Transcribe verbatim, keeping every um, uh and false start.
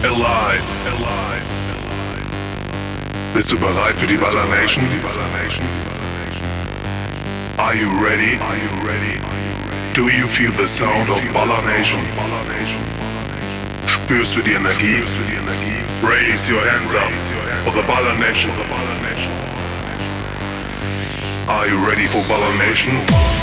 Alive, alive. Bist du bereit für die Baller Nation? Are you ready? Are you ready? Do you feel the sound of Baller Nation? Spürst du die Energie? Raise your hands up for the Baller Nation. Are you ready for Baller Nation?